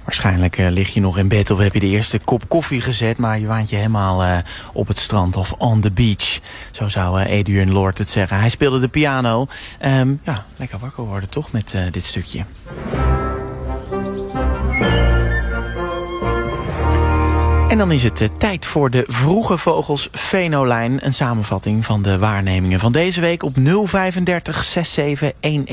Waarschijnlijk lig je nog in bed of heb je de eerste kop koffie gezet, maar je waant je helemaal op het strand of on the beach. Zo zou Adrian Lord het zeggen. Hij speelde de piano. Lekker wakker worden toch met dit stukje. En dan is het tijd voor de Vroege Vogels Venolijn. Een samenvatting van de waarnemingen van deze week op 035 67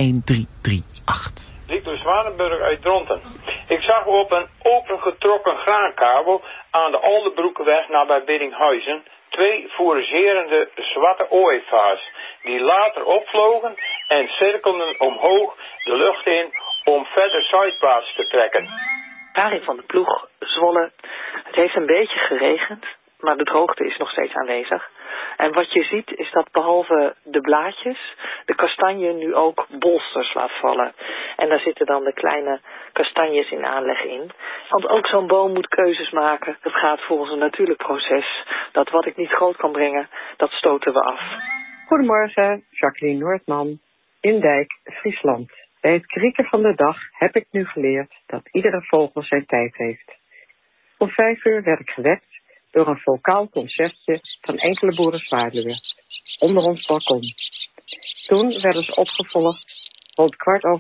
11338. Victor Zwanenburg uit Dronten. Ik zag op een opengetrokken graankabel aan de Aldenbroekenweg nabij Biddinghuizen 2 fouragerende zwarte ooievaars die later opvlogen en cirkelden omhoog de lucht in om verder zuidwaarts te trekken. Karin van de Ploeg, Zwolle. Het heeft een beetje geregend, maar de droogte is nog steeds aanwezig. En wat je ziet is dat behalve de blaadjes, de kastanje nu ook bolsters laat vallen. En daar zitten dan de kleine kastanjes in aanleg in. Want ook zo'n boom moet keuzes maken. Het gaat volgens een natuurlijk proces. Dat wat ik niet groot kan brengen, dat stoten we af. Goedemorgen, Jacqueline Noordman, Indijk, Friesland. Bij het krieken van de dag heb ik nu geleerd dat iedere vogel zijn tijd heeft. Om 5 uur werd ik gewekt door een vocaal concertje van enkele boerenzwaluwen onder ons balkon. Toen werden ze opgevolgd rond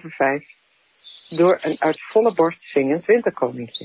5:15 door een uit volle borst zingend winterkoninkje.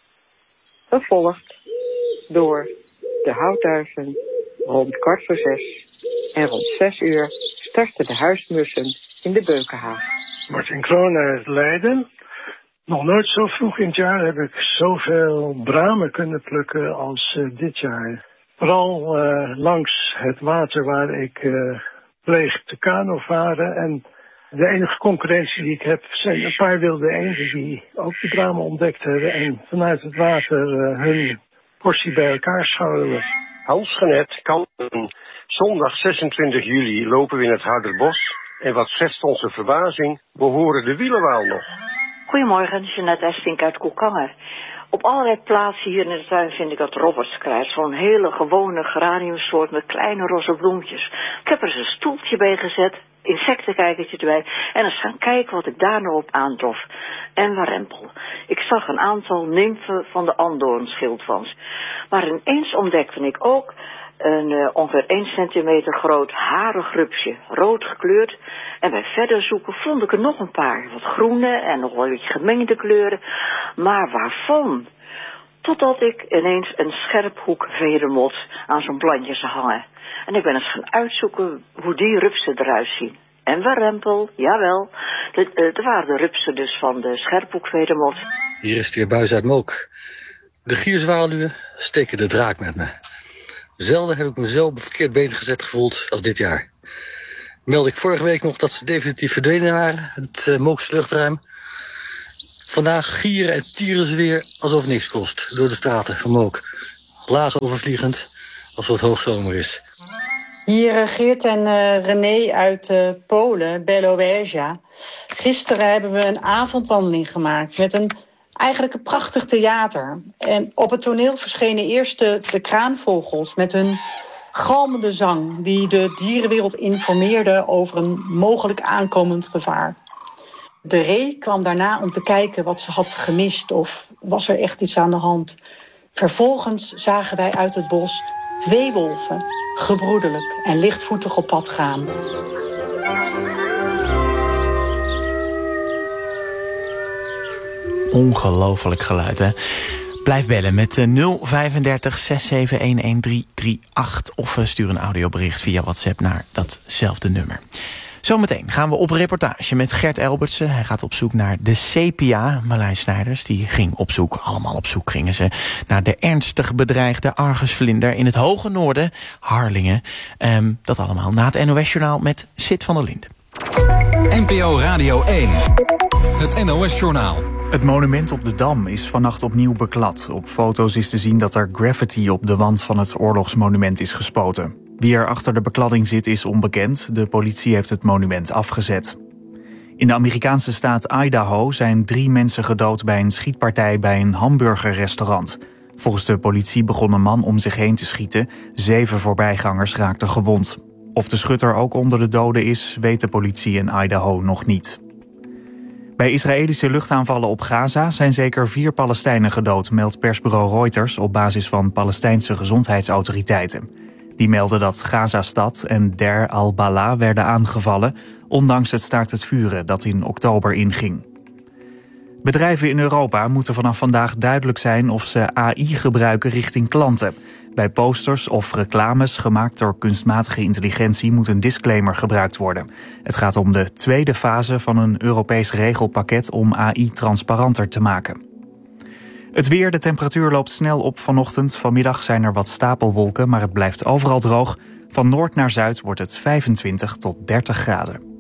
Gevolgd door de houtduiven rond 5:15 en rond 6 uur startten de huismussen in de beukenhaag. Martin Kroon uit Leiden. Nog nooit zo vroeg in het jaar heb ik zoveel bramen kunnen plukken als dit jaar. Vooral langs het water waar ik pleeg te kanovaren. En de enige concurrentie die ik heb zijn een paar wilde eenden die ook de bramen ontdekt hebben. En vanuit het water hun portie bij elkaar scharrelen. Hans Genet, Kampen. Zondag 26 juli lopen we in het Harderbos. En wat schetst onze verbazing, we horen de wielenwaal nog. Goedemorgen, Jeanette Estink uit Koekangen. Op allerlei plaatsen hier in de tuin vind ik dat Robertskruid. Zo'n hele gewone geraniumsoort met kleine roze bloempjes. Ik heb er eens een stoeltje bij gezet, insectenkijkertje erbij en eens gaan kijken wat ik daar nou op aantrof. En warempel. Ik zag een aantal nymfen van de Andoornschildwans. Maar ineens ontdekte ik ook een ongeveer 1 centimeter groot harig rupsje, rood gekleurd. En bij verder zoeken vond ik er nog een paar, wat groene en nog wel een beetje gemengde kleuren. Maar waarvan? Totdat ik ineens een scherphoekvedermot aan zo'n plantje zag hangen. En ik ben eens gaan uitzoeken hoe die rupsen eruit zien. En warempel, jawel, er waren de rupsen dus van de scherphoekvedermot. Hier is het weer Buis uit Mook. De gierzwaluwen steken de draak met me. Zelden heb ik mezelf op verkeerd been gezet gevoeld als dit jaar. Meldde ik vorige week nog dat ze definitief verdwenen waren, het Mookse luchtruim. Vandaag gieren en tieren ze weer alsof niks kost door de straten van Mook. Laag overvliegend, alsof het hoogzomer is. Hier Geert en René uit Polen, Belovesia. Gisteren hebben we een avondwandeling gemaakt met een prachtig theater. En op het toneel verschenen eerst de kraanvogels met hun galmende zang die de dierenwereld informeerde over een mogelijk aankomend gevaar. De ree kwam daarna om te kijken wat ze had gemist of was er echt iets aan de hand. Vervolgens zagen wij uit het bos 2 wolven, gebroederlijk en lichtvoetig op pad gaan. Ongelooflijk geluid, hè? Blijf bellen met 035 67 11338 of stuur een audiobericht via WhatsApp naar datzelfde nummer. Zometeen gaan we op reportage met Gert Elbertsen. Hij gaat op zoek naar de sepia. Marlijn Snijders die ging op zoek, allemaal op zoek gingen ze, naar de ernstig bedreigde argusvlinder in het hoge noorden, Harlingen. Dat allemaal na het NOS-journaal met Sid van der Linden. NPO Radio 1, het NOS-journaal. Het monument op de Dam is vannacht opnieuw beklad. Op foto's is te zien dat er graffiti op de wand van het oorlogsmonument is gespoten. Wie er achter de bekladding zit is onbekend. De politie heeft het monument afgezet. In de Amerikaanse staat Idaho zijn 3 mensen gedood bij een schietpartij bij een hamburgerrestaurant. Volgens de politie begon een man om zich heen te schieten. 7 voorbijgangers raakten gewond. Of de schutter ook onder de doden is, weet de politie in Idaho nog niet. Bij Israëlische luchtaanvallen op Gaza zijn zeker 4 Palestijnen gedood, meldt persbureau Reuters op basis van Palestijnse gezondheidsautoriteiten. Die melden dat Gaza-stad en Der al-Bala werden aangevallen, ondanks het staakt het vuren dat in oktober inging. Bedrijven in Europa moeten vanaf vandaag duidelijk zijn of ze AI gebruiken richting klanten. Bij posters of reclames gemaakt door kunstmatige intelligentie moet een disclaimer gebruikt worden. Het gaat om de tweede fase van een Europees regelpakket om AI transparanter te maken. Het weer, de temperatuur loopt snel op vanochtend. Vanmiddag zijn er wat stapelwolken, maar het blijft overal droog. Van noord naar zuid wordt het 25 tot 30 graden.